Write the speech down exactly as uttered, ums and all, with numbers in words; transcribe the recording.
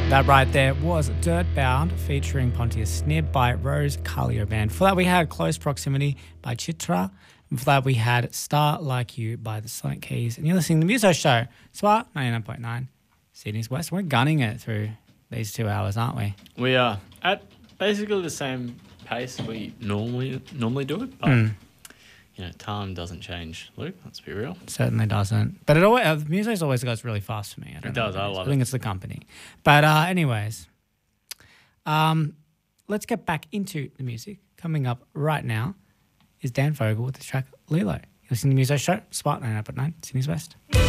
That right there was Dirtbound featuring Pontius Snib by Rose Carlio Band. For that we had Close Proximity by Chitra. And for that we had Star Like You by the Sonic Keys. And you're listening to the Muso Show, Swat ninety-nine point nine, Sydney's West. We're gunning it through these two hours, aren't we? We are at basically the same pace we normally normally do it, but mm. you know, time doesn't change, Luke. Let's be real. It certainly doesn't. But it always, uh, music always goes really fast for me. I don't it know does. I love it. it. I think it's the company. But uh, anyways, um, let's get back into the music. Coming up right now is Dan Vogel with the track Lilo. You're listening to the Muso Show, Spark ninety-nine point nine, Sydney's West.